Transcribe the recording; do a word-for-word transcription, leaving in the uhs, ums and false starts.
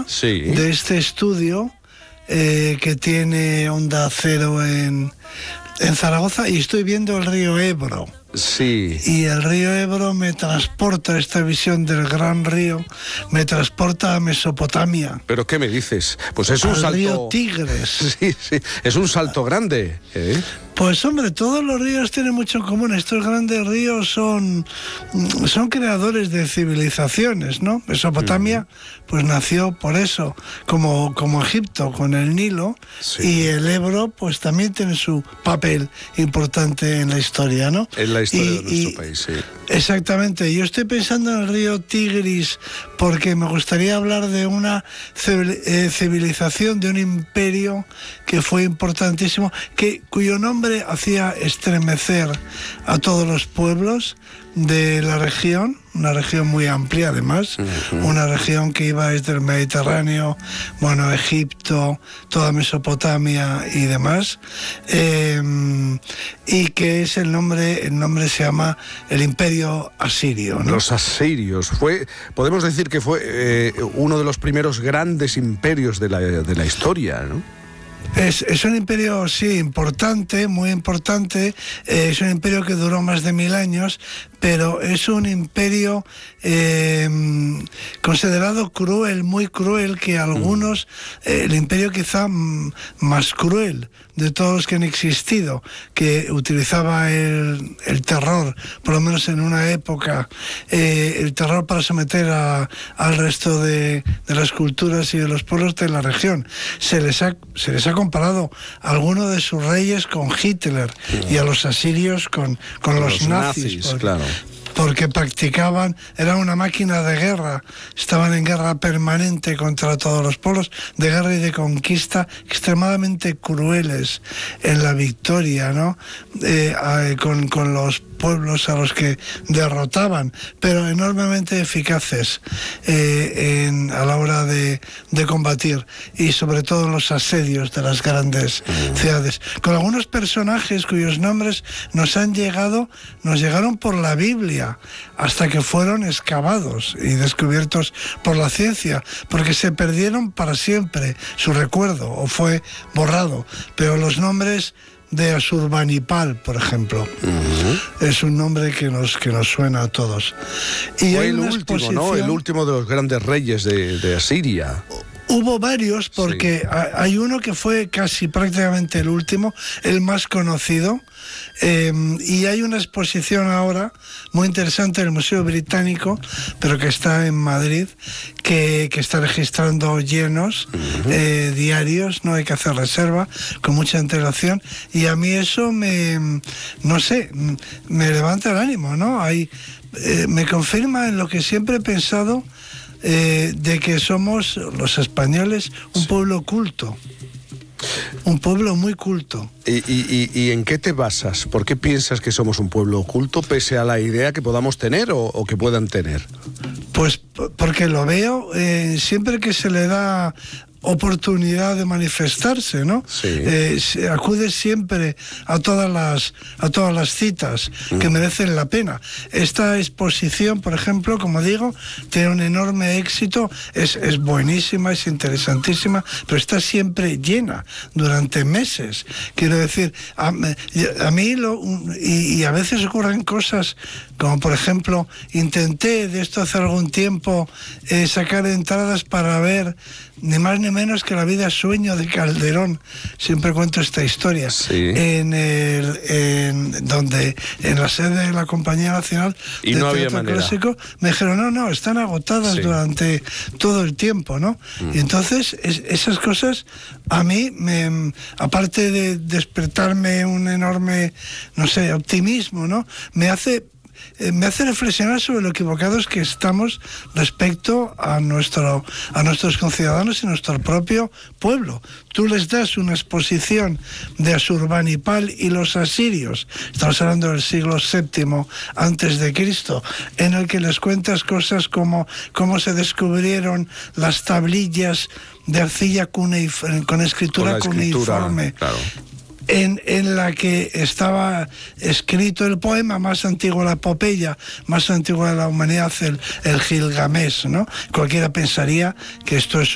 sí. de este estudio eh, que tiene Onda Cero en, en Zaragoza, y estoy viendo el río Ebro. Sí. Y el río Ebro me transporta, esta visión del gran río, me transporta a Mesopotamia. ¿Pero qué me dices? Pues es un al salto... río Tigres. Sí, sí, es un salto grande, ¿eh? Pues hombre, todos los ríos tienen mucho en común. Estos grandes ríos son, son creadores de civilizaciones, ¿no? Mesopotamia, pues nació por eso, como, como Egipto, con el Nilo, sí. Y el Ebro, pues también tiene su papel importante en la historia, ¿no? En la historia y, de nuestro y, país, sí. Exactamente. Yo estoy pensando en el río Tigris porque me gustaría hablar de una civilización, de un imperio que fue importantísimo, que, cuyo nombre hacía estremecer a todos los pueblos de la región, una región muy amplia además, uh-huh. Una región que iba desde el Mediterráneo, bueno, Egipto, toda Mesopotamia y demás, eh, y que es el nombre, el nombre se llama el Imperio Asirio, ¿no? Los asirios, fue, podemos decir que fue eh, uno de los primeros grandes imperios de la, de la historia, ¿no? Es, es un imperio, sí, importante, muy importante. Eh, es un imperio que duró más de mil años, pero es un imperio eh, considerado cruel, muy cruel, que algunos, eh, el imperio quizá m- más cruel de todos los que han existido, que utilizaba el, el terror, por lo menos en una época, eh, el terror para someter a, al resto de, de las culturas y de los pueblos de la región. Se les ha, se les ha comparado a alguno de sus reyes con Hitler, sí. Y a los asirios con, con, con los, los nazis, nazis porque, claro. porque practicaban, era una máquina de guerra, estaban en guerra permanente contra todos los pueblos, de guerra y de conquista, extremadamente crueles en la victoria, ¿no? Eh, eh, con, con los pueblos a los que derrotaban, pero enormemente eficaces eh, en, a la hora de, de combatir, y sobre todo en los asedios de las grandes mm. ciudades, con algunos personajes cuyos nombres nos han llegado, nos llegaron por la Biblia, hasta que fueron excavados y descubiertos por la ciencia, porque se perdieron para siempre su recuerdo o fue borrado, pero los nombres de Asurbanipal, por ejemplo, uh-huh. es un nombre que nos, que nos suena a todos. Y fue hay el una último, exposición... ¿no? El último de los grandes reyes de, de Asiria. Hubo varios, porque sí. hay uno que fue casi prácticamente el último, el más conocido, eh, y hay una exposición ahora muy interesante en el Museo Británico, pero que está en Madrid, que, que está registrando llenos uh-huh. eh, diarios, no hay que hacer reserva, con mucha antelación, y a mí eso me, no sé, me levanta el ánimo, ¿no? Hay, eh, me confirma en lo que siempre he pensado, Eh, de que somos los españoles un sí. pueblo culto, un pueblo muy culto. ¿Y, y, y en qué te basas? ¿Por qué piensas que somos un pueblo culto pese a la idea que podamos tener o, o que puedan tener? Pues porque lo veo eh, siempre que se le da oportunidad de manifestarse, ¿no? Sí. Eh, se acude siempre a todas las a todas las citas mm. que merecen la pena. Esta exposición, por ejemplo, como digo, tiene un enorme éxito, es, es buenísima, es interesantísima, pero está siempre llena durante meses. Quiero decir, a, a mí lo, y, y a veces ocurren cosas como, por ejemplo, intenté de esto hace algún tiempo eh, sacar entradas para ver ni más ni menos que La vida es sueño de Calderón. Siempre cuento esta historia. Sí. En el en donde en la sede de la Compañía Nacional y de no Teatro Clásico me dijeron no, no, están agotadas sí. durante todo el tiempo, ¿no? Mm. Y entonces es, esas cosas a mí me, aparte de despertarme un enorme, no sé, optimismo, ¿no? Me hace me hace reflexionar sobre lo equivocados que estamos respecto a nuestro a nuestros conciudadanos y nuestro propio pueblo. Tú les das una exposición de Asurbanipal y los asirios, estamos hablando del siglo séptimo antes de Cristo, en el que les cuentas cosas como cómo se descubrieron las tablillas de arcilla cuneiforme, con escritura, con escritura cuneiforme. Claro. En, en la que estaba escrito el poema más antiguo, la epopeya más antigua de la humanidad, el, el Gilgamesh, ¿no? Cualquiera pensaría que esto es